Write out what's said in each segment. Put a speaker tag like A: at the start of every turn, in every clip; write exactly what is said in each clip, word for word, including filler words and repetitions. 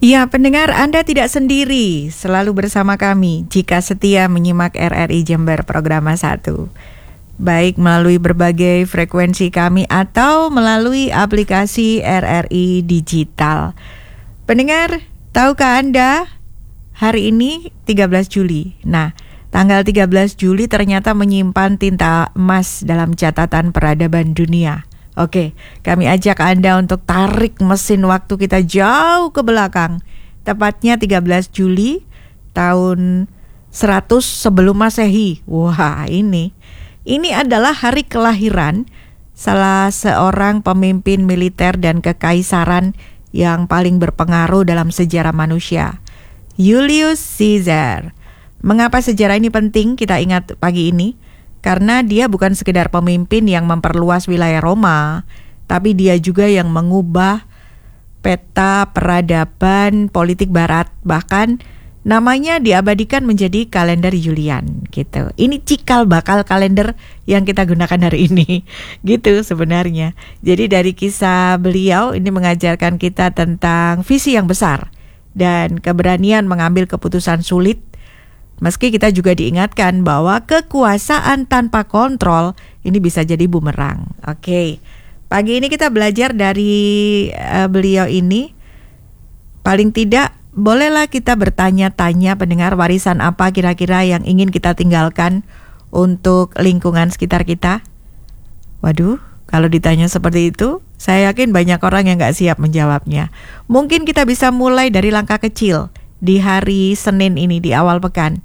A: Ya, pendengar, Anda tidak sendiri, selalu bersama kami jika setia menyimak R R I Jember Programa satu. Baik melalui berbagai frekuensi kami atau melalui aplikasi R R I Digital. Pendengar, tahukah Anda hari ini tiga belas Juli? Nah, tanggal tiga belas Juli ternyata menyimpan tinta emas dalam catatan peradaban dunia. Oke, kami ajak Anda untuk tarik mesin waktu kita jauh ke belakang. Tepatnya tiga belas Juli tahun seratus sebelum Masehi. Wah, ini Ini adalah hari kelahiran salah seorang pemimpin militer dan kekaisaran yang paling berpengaruh dalam sejarah manusia, Julius Caesar. Mengapa sejarah ini penting kita ingat pagi ini? Karena dia bukan sekedar pemimpin yang memperluas wilayah Roma, tapi dia juga yang mengubah peta peradaban politik barat, bahkan namanya diabadikan menjadi kalender Julian gitu. Ini cikal bakal kalender yang kita gunakan hari ini gitu sebenarnya. Jadi dari kisah beliau ini mengajarkan kita tentang visi yang besar dan keberanian mengambil keputusan sulit. Meski kita juga diingatkan bahwa kekuasaan tanpa kontrol ini bisa jadi bumerang. Oke, pagi ini kita belajar dari uh, beliau ini. Paling tidak bolehlah kita bertanya-tanya, pendengar, warisan apa kira-kira yang ingin kita tinggalkan untuk lingkungan sekitar kita? Waduh, kalau ditanya seperti itu, saya yakin banyak orang yang gak siap menjawabnya. Mungkin kita bisa mulai dari langkah kecil di hari Senin ini, di awal pekan.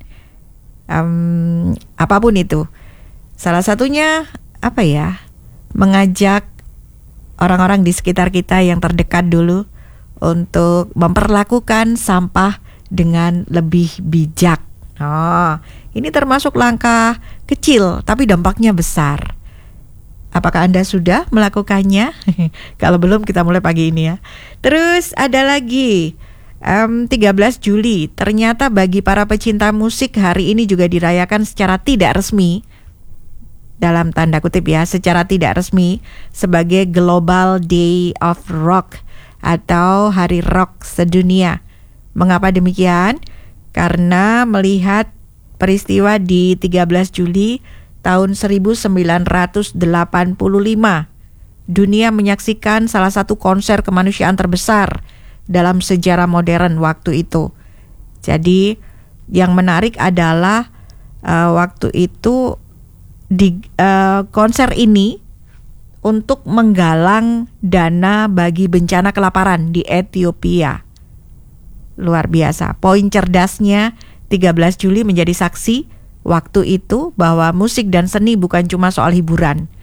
A: Um, apapun itu. Salah satunya, apa ya, mengajak orang-orang di sekitar kita yang terdekat dulu untuk memperlakukan sampah dengan lebih bijak. Oh, ini termasuk langkah kecil tapi dampaknya besar. Apakah Anda sudah melakukannya? Kalau belum, kita mulai pagi ini ya. Terus ada lagi um, tiga belas Juli. Ternyata bagi para pecinta musik hari ini juga dirayakan secara tidak resmi, dalam tanda kutip ya, secara tidak resmi sebagai Global Day of Rock atau Hari Rock Sedunia. Mengapa demikian? Karena melihat peristiwa di tiga belas Juli tahun seribu sembilan ratus delapan puluh lima, dunia menyaksikan salah satu konser kemanusiaan terbesar dalam sejarah modern waktu itu. Jadi yang menarik adalah uh, waktu itu di uh, konser ini untuk menggalang dana bagi bencana kelaparan di Ethiopia. Luar biasa. Poin cerdasnya tiga belas Juli menjadi saksi waktu itu bahwa musik dan seni bukan cuma soal hiburan,